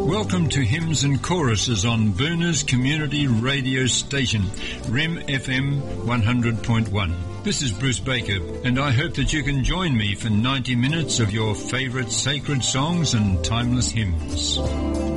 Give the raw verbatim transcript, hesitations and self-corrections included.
Welcome to Hymns and Choruses on Burners Community Radio Station, R E M F M one hundred point one. This is Bruce Baker, and I hope that you can join me for ninety minutes of your favourite sacred songs and timeless hymns.